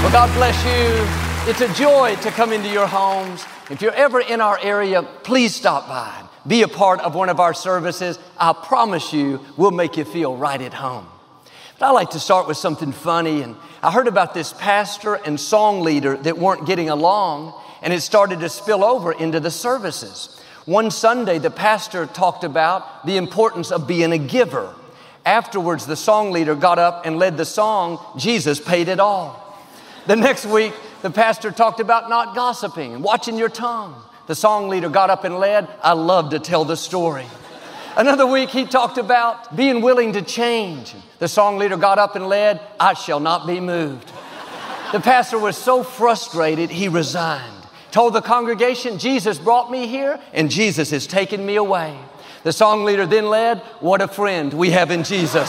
Well, God bless you. It's a joy to come into your homes. If you're ever in our area, please stop by. Be a part of one of our services. I promise you, we'll make you feel right at home. But I like to start with something funny. And I heard about this pastor and song leader that weren't getting along, and it started to spill over into the services. One Sunday, the pastor talked about the importance of being a giver. Afterwards, the song leader got up and led the song, "Jesus Paid It All." The next week, the pastor talked about not gossiping and watching your tongue. The song leader got up and led, "I love to tell the story." Another week, he talked about being willing to change. The song leader got up and led, "I shall not be moved." The pastor was so frustrated, he resigned. Told the congregation, "Jesus brought me here, and Jesus has taken me away." The song leader then led, "What a friend we have in Jesus."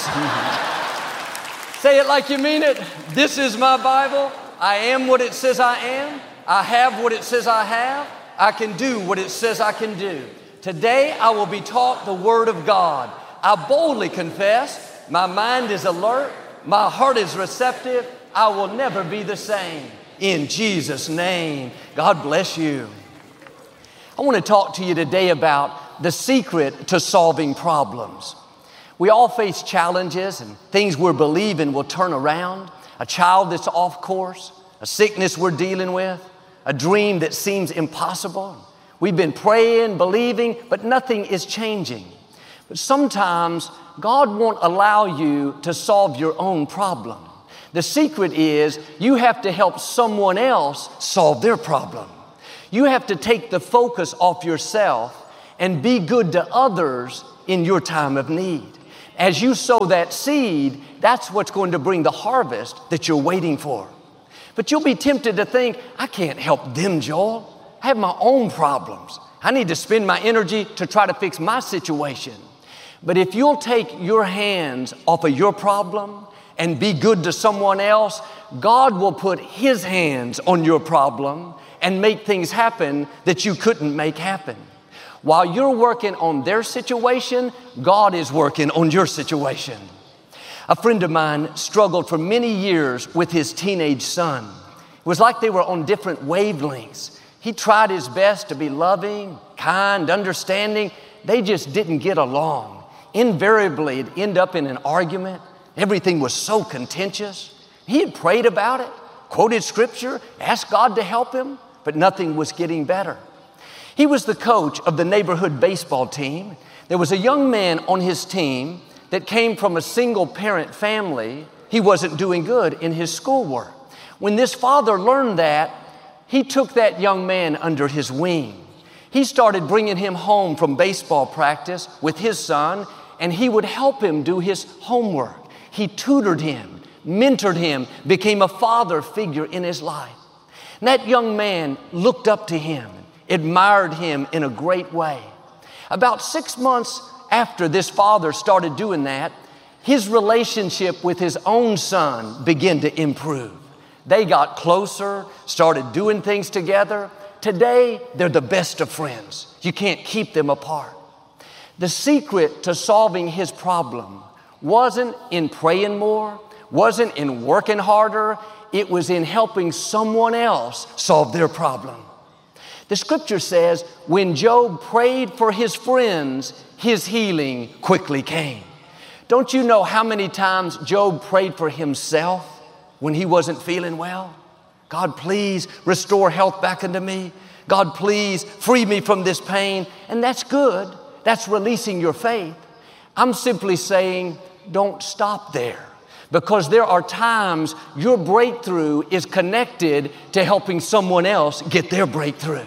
Say it like you mean it. This is my Bible. I am what it says I am. I have what it says I have. I can do what it says I can do. Today I will be taught the Word of God. I boldly confess, my mind is alert, my heart is receptive. I will never be the same. In Jesus' name, God bless you. I want to talk to you today about the secret to solving problems. We all face challenges and things we're believing will turn around. A child that's off course, a sickness we're dealing with, a dream that seems impossible. We've been praying, believing, but nothing is changing. But sometimes God won't allow you to solve your own problem. The secret is you have to help someone else solve their problem. You have to take the focus off yourself and be good to others in your time of need. As you sow that seed, that's what's going to bring the harvest that you're waiting for. But you'll be tempted to think, I can't help them, Joel. I have my own problems. I need to spend my energy to try to fix my situation. But if you'll take your hands off of your problem and be good to someone else, God will put His hands on your problem and make things happen that you couldn't make happen. While you're working on their situation, God is working on your situation. A friend of mine struggled for many years with his teenage son. It was like they were on different wavelengths. He tried his best to be loving, kind, understanding. They just didn't get along. Invariably, it'd end up in an argument. Everything was so contentious. He had prayed about it, quoted scripture, asked God to help him, but nothing was getting better. He was the coach of the neighborhood baseball team. There was a young man on his team that came from a single parent family. He wasn't doing good in his schoolwork. When this father learned that, he took that young man under his wing. He started bringing him home from baseball practice with his son, and he would help him do his homework. He tutored him, mentored him, became a father figure in his life. And that young man looked up to him, admired him in a great way. About 6 months after this father started doing that, his relationship with his own son began to improve. They got closer, started doing things together. Today, they're the best of friends. You can't keep them apart. The secret to solving his problem wasn't in praying more, wasn't in working harder. It was in helping someone else solve their problem. The scripture says, when Job prayed for his friends, his healing quickly came. Don't you know how many times Job prayed for himself when he wasn't feeling well? God, please restore health back into me. God, please free me from this pain. And that's good. That's releasing your faith. I'm simply saying, don't stop there. Because there are times your breakthrough is connected to helping someone else get their breakthrough.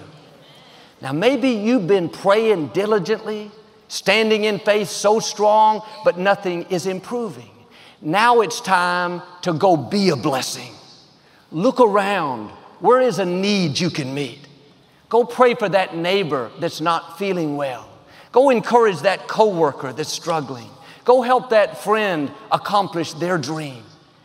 Now, maybe you've been praying diligently, standing in faith so strong, but nothing is improving. Now it's time to go be a blessing. Look around. Where is a need you can meet? Go pray for that neighbor that's not feeling well. Go encourage that coworker that's struggling. Go help that friend accomplish their dream.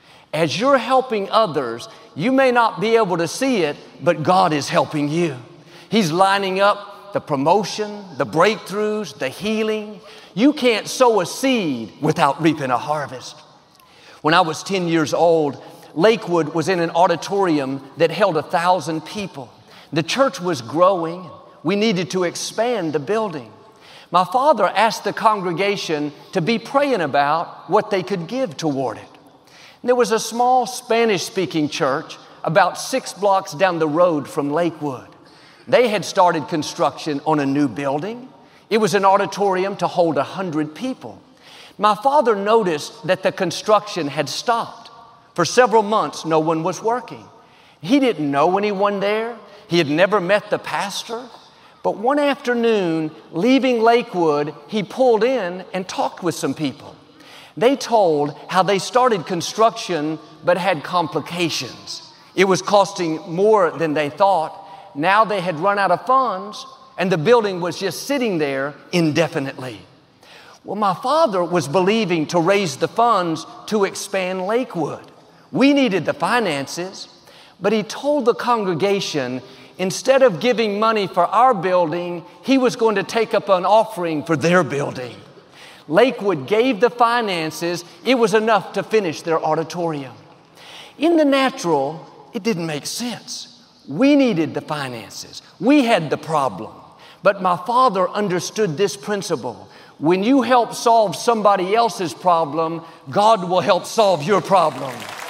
As you're helping others, you may not be able to see it, but God is helping you. He's lining up the promotion, the breakthroughs, the healing. You can't sow a seed without reaping a harvest. When I was 10 years old, Lakewood was in an auditorium that held 1,000 people. The church was growing. We needed to expand the building. My father asked the congregation to be praying about what they could give toward it. There was a small Spanish-speaking church about 6 blocks down the road from Lakewood. They had started construction on a new building. It was an auditorium to hold 100 people. My father noticed that the construction had stopped. For several months, no one was working. He didn't know anyone there. He had never met the pastor. But one afternoon, leaving Lakewood, he pulled in and talked with some people. They told how they started construction but had complications. It was costing more than they thought. Now they had run out of funds, and the building was just sitting there indefinitely. Well, my father was believing to raise the funds to expand Lakewood. We needed the finances, but he told the congregation instead of giving money for our building, he was going to take up an offering for their building. Lakewood gave the finances. It was enough to finish their auditorium. In the natural, it didn't make sense. We needed the finances. We had the problem. But my father understood this principle. When you help solve somebody else's problem, God will help solve your problem.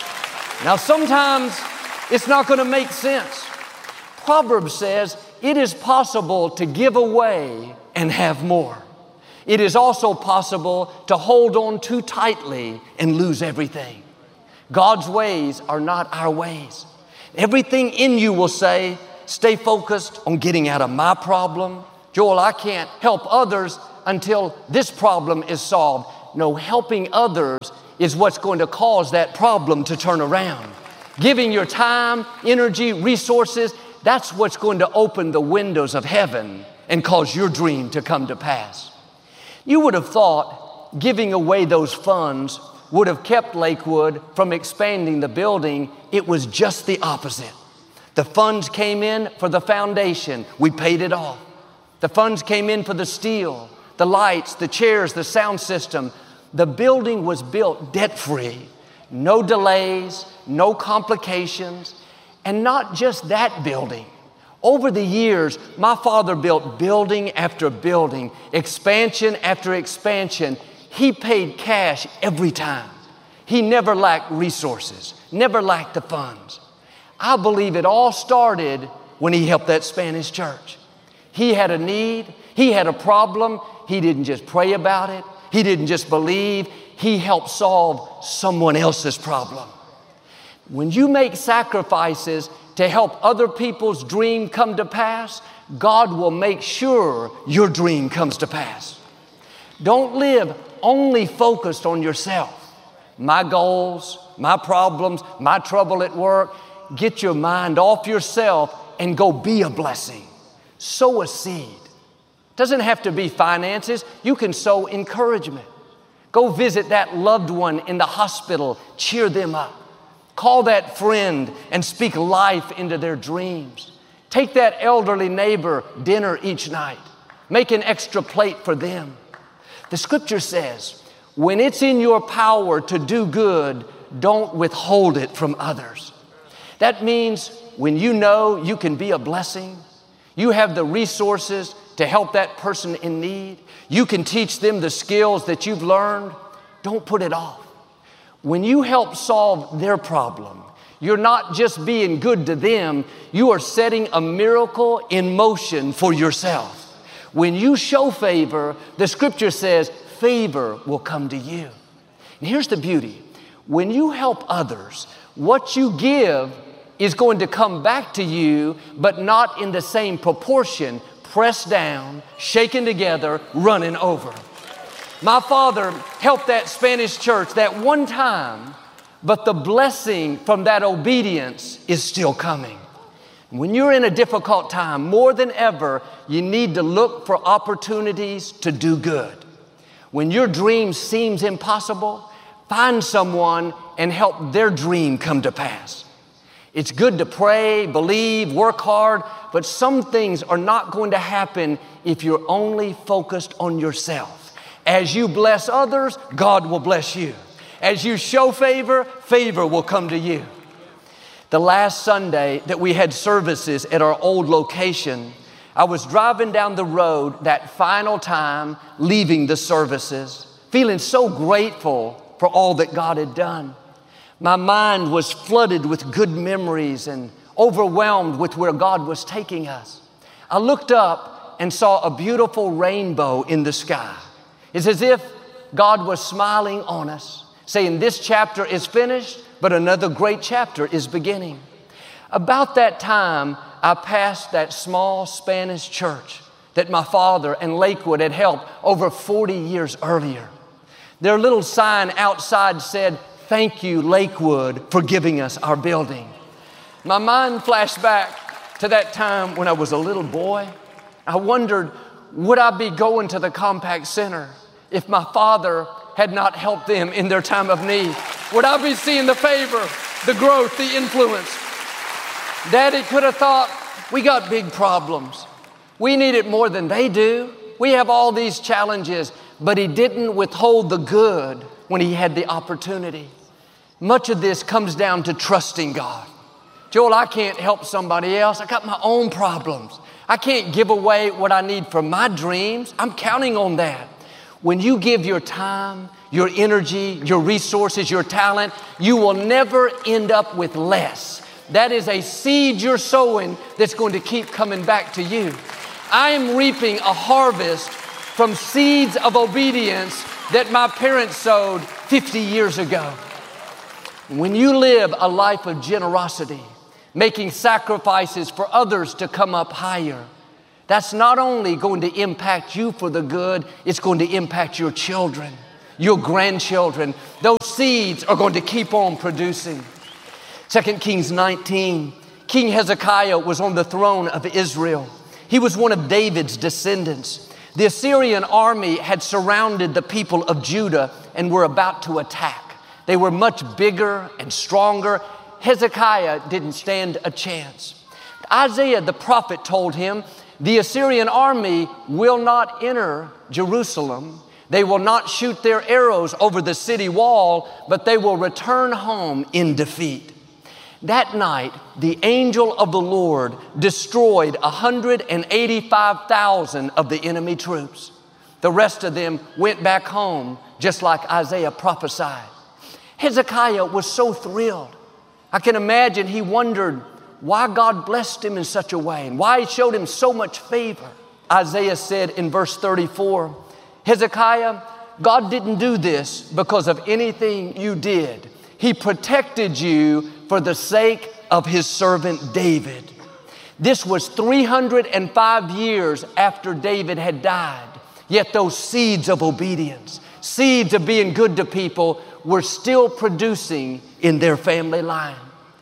Now, sometimes it's not going to make sense. Proverbs says it is possible to give away and have more. It is also possible to hold on too tightly and lose everything. God's ways are not our ways. Everything in you will say, stay focused on getting out of my problem. Joel, I can't help others until this problem is solved. No, helping others is what's going to cause that problem to turn around. Giving your time, energy, resources, that's what's going to open the windows of heaven and cause your dream to come to pass. You would have thought giving away those funds would have kept Lakewood from expanding the building. It was just the opposite. The funds came in for the foundation. We paid it off. The funds came in for the steel, the lights, the chairs, the sound system. The building was built debt-free. No delays, no complications. And not just that building. Over the years, my father built building after building, expansion after expansion. He paid cash every time. He never lacked resources, never lacked the funds. I believe it all started when he helped that Spanish church. He had a need, he had a problem. He didn't just pray about it. He didn't just believe. He helped solve someone else's problem. When you make sacrifices to help other people's dream come to pass, God will make sure your dream comes to pass. Don't live only focused on yourself. My goals, my problems, my trouble at work. Get your mind off yourself and go be a blessing. Sow a seed. Doesn't have to be finances. You can sow encouragement. Go visit that loved one in the hospital. Cheer them up. Call that friend and speak life into their dreams. Take that elderly neighbor dinner each night. Make an extra plate for them. The scripture says, when it's in your power to do good, don't withhold it from others. That means when you know you can be a blessing, you have the resources to help that person in need, you can teach them the skills that you've learned, don't put it off. When you help solve their problem, you're not just being good to them, you are setting a miracle in motion for yourself. When you show favor, the scripture says favor will come to you. And here's the beauty. When you help others, what you give is going to come back to you, but not in the same proportion, pressed down, shaken together, running over. My father helped that Spanish church that one time, but the blessing from that obedience is still coming. When you're in a difficult time, more than ever, you need to look for opportunities to do good. When your dream seems impossible, find someone and help their dream come to pass. It's good to pray, believe, work hard, but some things are not going to happen if you're only focused on yourself. As you bless others, God will bless you. As you show favor, favor will come to you. The last Sunday that we had services at our old location, I was driving down the road that final time, leaving the services, feeling so grateful for all that God had done. My mind was flooded with good memories and overwhelmed with where God was taking us. I looked up and saw a beautiful rainbow in the sky. It's as if God was smiling on us, saying, this chapter is finished, but another great chapter is beginning. About that time, I passed that small Spanish church that my father and Lakewood had helped over 40 years earlier. Their little sign outside said, "Thank you, Lakewood, for giving us our building." My mind flashed back to that time when I was a little boy. I wondered, would I be going to the Compaq Center if my father had not helped them in their time of need? Would I be seeing the favor, the growth, the influence? Daddy could have thought, we got big problems. We need it more than they do. We have all these challenges, but he didn't withhold the good when he had the opportunity. Much of this comes down to trusting God. Joel, I can't help somebody else. I got my own problems. I can't give away what I need for my dreams. I'm counting on that. When you give your time, your energy, your resources, your talent, you will never end up with less. That is a seed you're sowing that's going to keep coming back to you. I am reaping a harvest from seeds of obedience that my parents sowed 50 years ago. When you live a life of generosity, making sacrifices for others to come up higher, that's not only going to impact you for the good, it's going to impact your children, your grandchildren. Those seeds are going to keep on producing. 2 Kings 19, King Hezekiah was on the throne of Israel. He was one of David's descendants. The Assyrian army had surrounded the people of Judah and were about to attack. They were much bigger and stronger. Hezekiah didn't stand a chance. Isaiah the prophet told him, the Assyrian army will not enter Jerusalem. They will not shoot their arrows over the city wall, but they will return home in defeat. That night, the angel of the Lord destroyed 185,000 of the enemy troops. The rest of them went back home, just like Isaiah prophesied. Hezekiah was so thrilled. I can imagine he wondered why God blessed him in such a way and why he showed him so much favor. Isaiah said in verse 34, Hezekiah, God didn't do this because of anything you did. He protected you for the sake of his servant David. This was 305 years after David had died. Yet those seeds of obedience, seeds of being good to people, were still producing in their family line.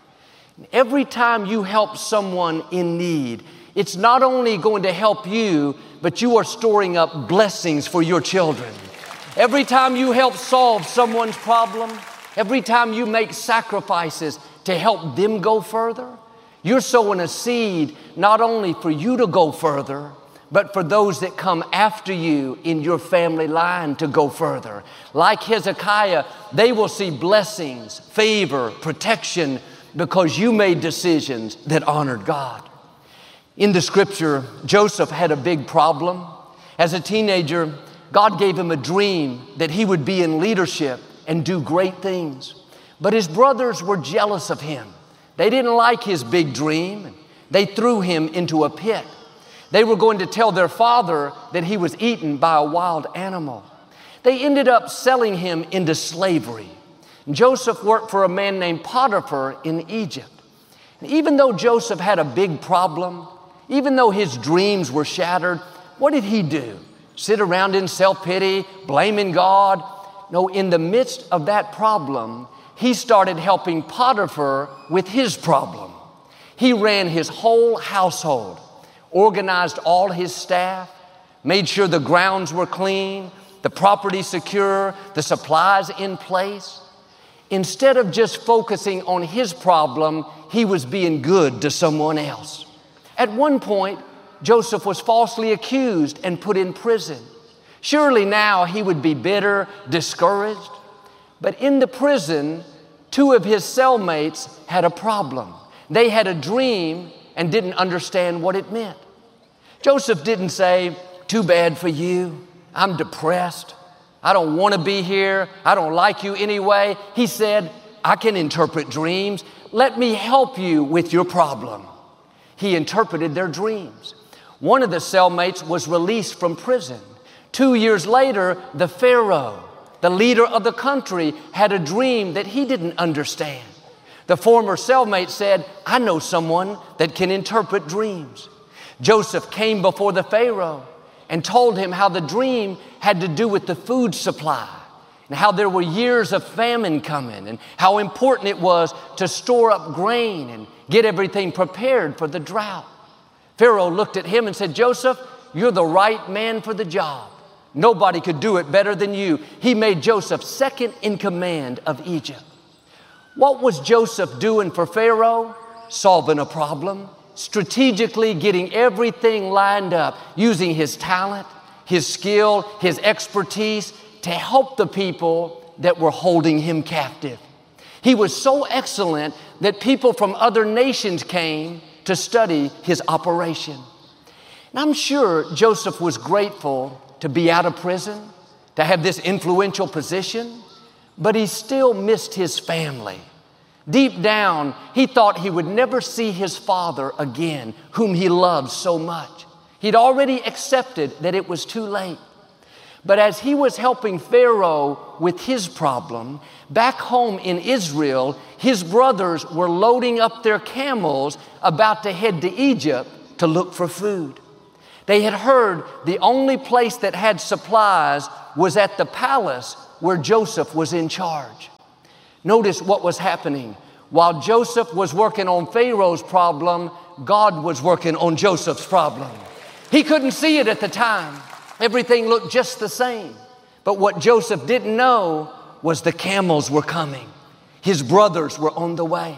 Every time you help someone in need, it's not only going to help you, but you are storing up blessings for your children. Every time you help solve someone's problem, every time you make sacrifices to help them go further, you're sowing a seed not only for you to go further, but for those that come after you in your family line to go further. Like Hezekiah, they will see blessings, favor, protection, because you made decisions that honored God. In the scripture, Joseph had a big problem. As a teenager, God gave him a dream that he would be in leadership and do great things. But his brothers were jealous of him. They didn't like his big dream. They threw him into a pit. They were going to tell their father that he was eaten by a wild animal. They ended up selling him into slavery. Joseph worked for a man named Potiphar in Egypt. And even though Joseph had a big problem, even though his dreams were shattered, what did he do? Sit around in self-pity, blaming God? No, in the midst of that problem, he started helping Potiphar with his problem. He ran his whole household, organized all his staff, made sure the grounds were clean, the property secure, the supplies in place. Instead of just focusing on his problem, he was being good to someone else. At one point, Joseph was falsely accused and put in prison. Surely now he would be bitter, discouraged. But in the prison, two of his cellmates had a problem. They had a dream and didn't understand what it meant. Joseph didn't say, "Too bad for you. I'm depressed. I don't want to be here. I don't like you anyway." He said, "I can interpret dreams. Let me help you with your problem." He interpreted their dreams. One of the cellmates was released from prison. 2 years later, the Pharaoh, the leader of the country, had a dream that he didn't understand. The former cellmate said, "I know someone that can interpret dreams." Joseph came before the Pharaoh and told him how the dream had to do with the food supply and how there were years of famine coming and how important it was to store up grain and get everything prepared for the drought. Pharaoh looked at him and said, "Joseph, you're the right man for the job. Nobody could do it better than you." He made Joseph second in command of Egypt. What was Joseph doing for Pharaoh? Solving a problem, strategically getting everything lined up, using his talent, his skill, his expertise to help the people that were holding him captive. He was so excellent that people from other nations came to study his operation. And I'm sure Joseph was grateful to be out of prison, to have this influential position, but he still missed his family. Deep down, he thought he would never see his father again, whom he loved so much. He'd already accepted that it was too late. But as he was helping Pharaoh with his problem, back home in Israel, his brothers were loading up their camels about to head to Egypt to look for food. They had heard the only place that had supplies was at the palace where Joseph was in charge. Notice what was happening. While Joseph was working on Pharaoh's problem, God was working on Joseph's problem. He couldn't see it at the time. Everything looked just the same. But what Joseph didn't know was the camels were coming. His brothers were on the way.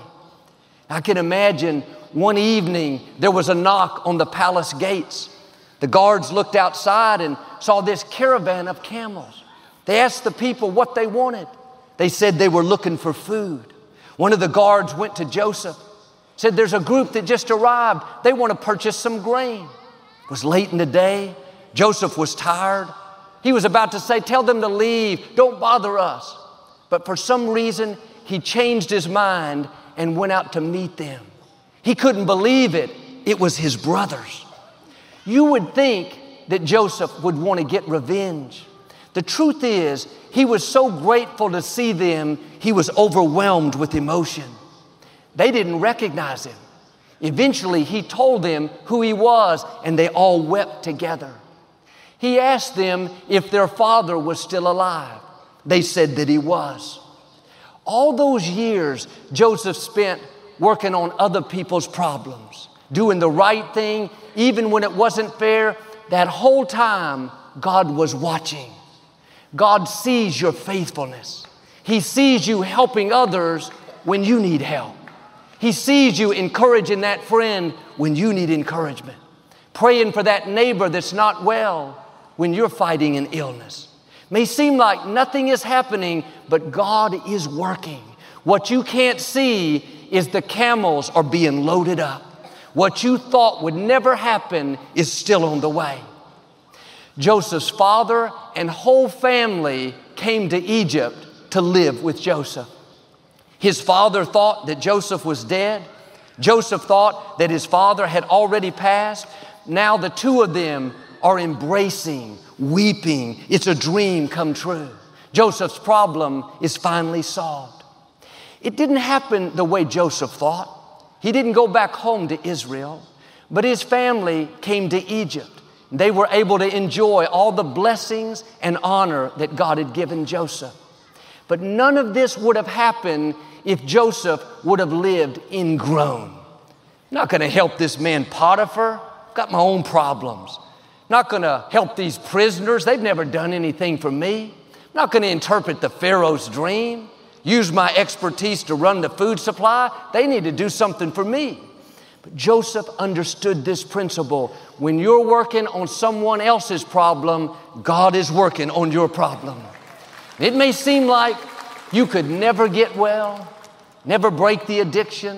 I can imagine one evening there was a knock on the palace gates. The guards looked outside and saw this caravan of camels. They asked the people what they wanted. They said they were looking for food. One of the guards went to Joseph, said, "There's a group that just arrived. They want to purchase some grain." It was late in the day. Joseph was tired. He was about to say, "Tell them to leave. Don't bother us." But for some reason, he changed his mind and went out to meet them. He couldn't believe it. It was his brothers. You would think that Joseph would want to get revenge. The truth is, he was so grateful to see them, he was overwhelmed with emotion. They didn't recognize him. Eventually, he told them who he was, and they all wept together. He asked them if their father was still alive. They said that he was. All those years, Joseph spent working on other people's problems, doing the right thing, even when it wasn't fair. That whole time, God was watching. God sees your faithfulness. He sees you helping others when you need help. He sees you encouraging that friend when you need encouragement, praying for that neighbor that's not well when you're fighting an illness. May seem like nothing is happening, but God is working. What you can't see is the camels are being loaded up. What you thought would never happen is still on the way. Joseph's father and whole family came to Egypt to live with Joseph. His father thought that Joseph was dead. Joseph thought that his father had already passed. Now the two of them are embracing, weeping. It's a dream come true. Joseph's problem is finally solved. It didn't happen the way Joseph thought. He didn't go back home to Israel, but his family came to Egypt. They were able to enjoy all the blessings and honor that God had given Joseph. But none of this would have happened if Joseph would have lived ingrown. Not going to help this man Potiphar. Got my own problems. Not going to help these prisoners. They've never done anything for me. Not going to interpret the Pharaoh's dream. Use my expertise to run the food supply. They need to do something for me. But Joseph understood this principle. When you're working on someone else's problem, God is working on your problem. It may seem like you could never get well, never break the addiction,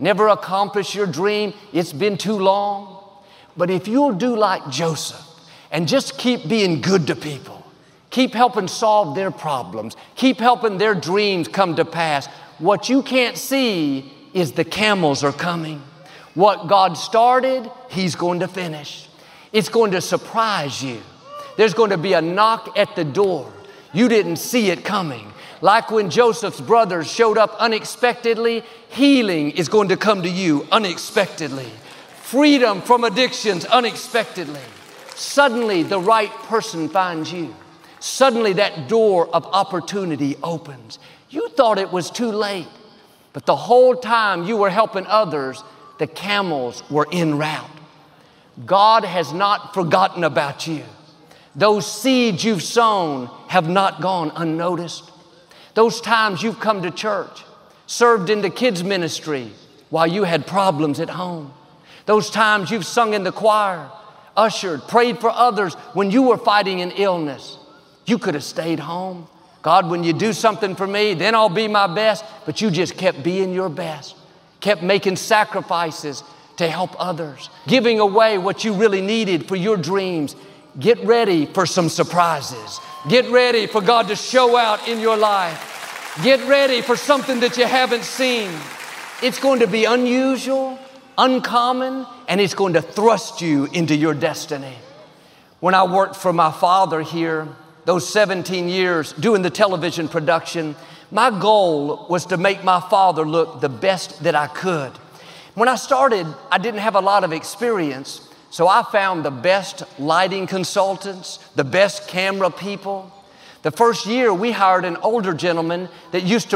never accomplish your dream. It's been too long. But if you'll do like Joseph and just keep being good to people, keep helping solve their problems, keep helping their dreams come to pass, what you can't see is the camels are coming. What God started, He's going to finish. It's going to surprise you. There's going to be a knock at the door. You didn't see it coming. Like when Joseph's brothers showed up unexpectedly, healing is going to come to you unexpectedly. Freedom from addictions unexpectedly. Suddenly the right person finds you. Suddenly that door of opportunity opens. You thought it was too late, but the whole time you were helping others, the camels were en route. God has not forgotten about you. Those seeds you've sown have not gone unnoticed. Those times you've come to church, served in the kids' ministry while you had problems at home. Those times you've sung in the choir, ushered, prayed for others when you were fighting an illness. You could have stayed home. God, when you do something for me, then I'll be my best. But you just kept being your best, kept making sacrifices to help others, giving away what you really needed for your dreams. Get ready for some surprises. Get ready for God to show out in your life. Get ready for something that you haven't seen. It's going to be unusual, uncommon, and it's going to thrust you into your destiny. When I worked for my father here, those 17 years doing the television production, my goal was to make my father look the best that I could. When I started, I didn't have a lot of experience, so I found the best lighting consultants, the best camera people. The first year, we hired an older gentleman that used to